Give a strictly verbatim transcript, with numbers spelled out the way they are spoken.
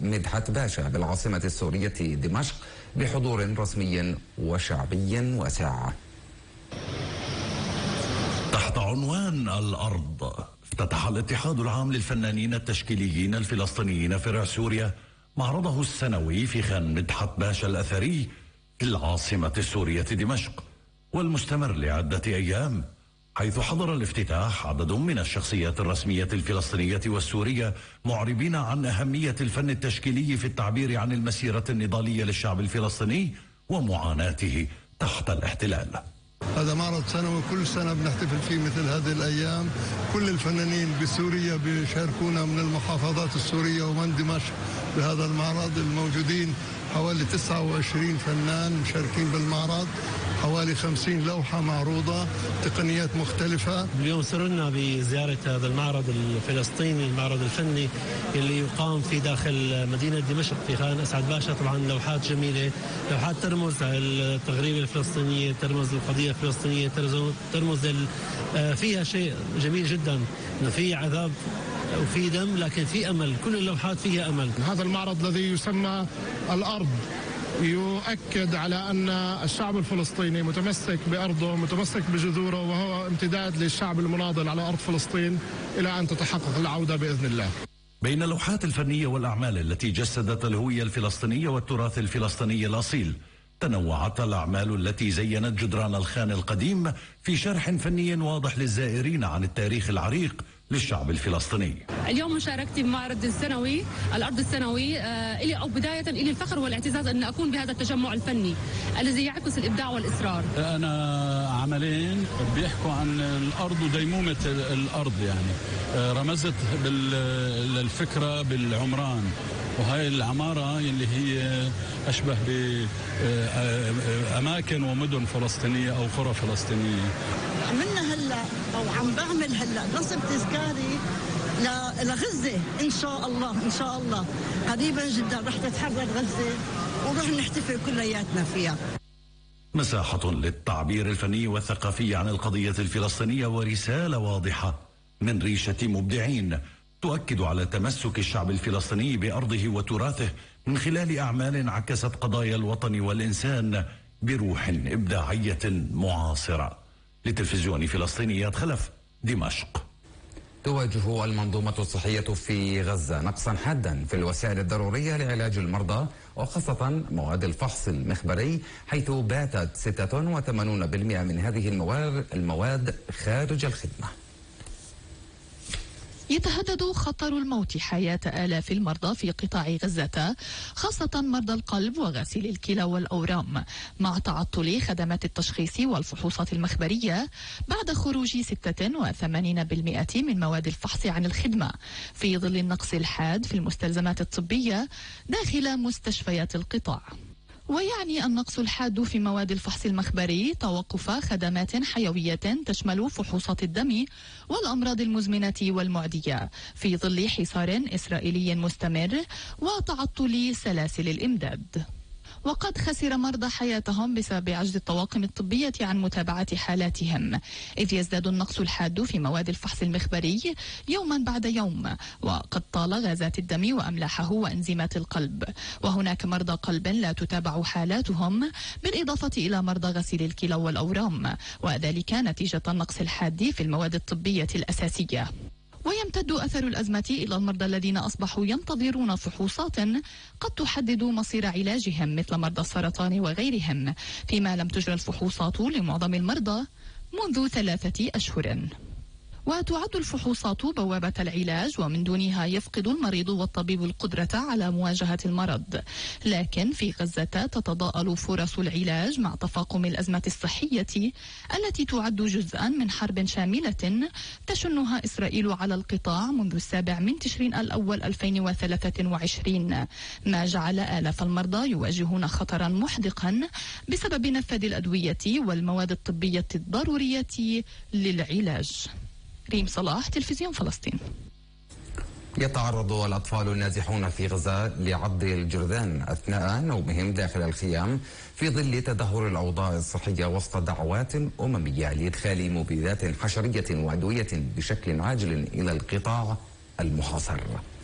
مدحت باشا بالعاصمة السورية دمشق بحضور رسمي وشعبي واسع. تحت عنوان الأرض، افتتح الاتحاد العام للفنانين التشكيليين الفلسطينيين فرع سوريا معرضه السنوي في خان مدحت باشا الأثري في العاصمة السورية دمشق، والمستمر لعدة أيام، حيث حضر الافتتاح عدد من الشخصيات الرسمية الفلسطينية والسورية معربين عن أهمية الفن التشكيلي في التعبير عن المسيرة النضالية للشعب الفلسطيني ومعاناته تحت الاحتلال. هذا معرض سنوي كل سنة بنحتفل فيه مثل هذه الأيام. كل الفنانين بسوريا بيشاركونا من المحافظات السورية ومن دمشق بهذا المعرض. الموجودين حوالي تسعة وعشرين فنان مشاركين بالمعرض، حوالي خمسين لوحة معروضة، تقنيات مختلفة. اليوم سررنا بزيارة هذا المعرض الفلسطيني، المعرض الفني اللي يقام في داخل مدينة دمشق في خان أسعد باشا. طبعا لوحات جميلة، لوحات ترمز التغريبة الفلسطينية، ترمز القضية الفلسطينية، ترمز فيها شيء جميل جدا، إنه في عذاب وفي دم لكن في أمل، كل اللوحات فيها أمل. هذا المعرض الذي يسمى الأرض يؤكد على أن الشعب الفلسطيني متمسك بأرضه، متمسك بجذوره، وهو امتداد للشعب المناضل على أرض فلسطين إلى أن تتحقق العودة بإذن الله. بين اللوحات الفنية والأعمال التي جسدت الهوية الفلسطينية والتراث الفلسطيني الأصيل، تنوعت الأعمال التي زينت جدران الخان القديم في شرح فني واضح للزائرين عن التاريخ العريق للشعب الفلسطيني. اليوم مشاركتي بمعرض السنوي الأرض السنوي آه إلي أو بداية إلي الفخر والاعتزاز أن أكون بهذا التجمع الفني الذي يعكس الإبداع والإصرار. أنا عملين بيحكوا عن الأرض وديمومة الأرض، يعني آه رمزت للفكرة بالعمران، وهي العمارة اللي هي أشبه بأماكن ومدن فلسطينية أو قرى فلسطينية. عملنا هلا أو عم بعمل هلا نصب تذكاري لغزة إن شاء الله، إن شاء الله قريبا جدا رح تتحرر غزة ورح نحتفل كلياتنا فيها. مساحة للتعبير الفني والثقافي عن القضية الفلسطينية ورسالة واضحة من ريشة مبدعين تؤكد على تمسك الشعب الفلسطيني بأرضه وتراثه من خلال أعمال عكست قضايا الوطن والإنسان بروح إبداعية معاصرة. لتلفزيون فلسطينيات خلف، دمشق. تواجه المنظومة الصحية في غزة نقصا حادا في الوسائل الضرورية لعلاج المرضى، وخاصة مواد الفحص المخبري، حيث باتت ستة وثمانين بالمئة من هذه المواد خارج الخدمة. يتهدد خطر الموت حياة آلاف المرضى في قطاع غزة، خاصة مرضى القلب وغسيل الكلى والأورام، مع تعطل خدمات التشخيص والفحوصات المخبرية بعد خروج ستة وثمانين بالمئة من مواد الفحص عن الخدمة، في ظل النقص الحاد في المستلزمات الطبية داخل مستشفيات القطاع. ويعني النقص الحاد في مواد الفحص المخبري توقف خدمات حيوية تشمل فحوصات الدم والأمراض المزمنة والمعدية، في ظل حصار إسرائيلي مستمر وتعطل سلاسل الإمداد. وقد خسر مرضى حياتهم بسبب عجز الطواقم الطبية عن متابعة حالاتهم، إذ يزداد النقص الحاد في مواد الفحص المخبري يوما بعد يوم، وقد طال غازات الدم وأملاحه وأنزيمات القلب، وهناك مرضى قلب لا تتابع حالاتهم، بالإضافة إلى مرضى غسيل الكلى والأورام، وذلك نتيجة النقص الحاد في المواد الطبية الأساسية. ويمتد أثر الأزمة إلى المرضى الذين أصبحوا ينتظرون فحوصات قد تحدد مصير علاجهم، مثل مرضى السرطان وغيرهم، فيما لم تجرى الفحوصات لمعظم المرضى منذ ثلاثة أشهر. وتعد الفحوصات بوابة العلاج، ومن دونها يفقد المريض والطبيب القدرة على مواجهة المرض. لكن في غزة تتضاءل فرص العلاج مع تفاقم الأزمة الصحية التي تعد جزءا من حرب شاملة تشنها إسرائيل على القطاع منذ السابع من تشرين الأول ألفين وثلاثة وعشرين، ما جعل آلاف المرضى يواجهون خطرا محدقا بسبب نفاذ الأدوية والمواد الطبية الضرورية للعلاج. ريم صلاح، تلفزيون فلسطين. يتعرض الأطفال النازحون في غزة لعض الجرذان أثناء نومهم داخل الخيام في ظل تدهور الأوضاع الصحية وسط دعوات أممية لإدخال مبيدات حشرية وأدوية بشكل عاجل إلى القطاع المحاصر.